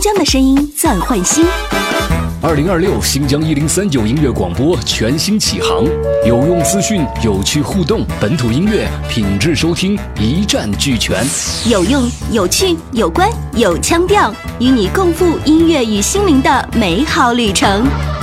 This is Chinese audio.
疆的声音暂换新。 2026新疆1039音乐广播全新启航，有用资讯，有趣互动，本土音乐品质收听一站俱全， 有用、有趣、有关、有腔调，与你共赴音乐与心灵的美好旅程。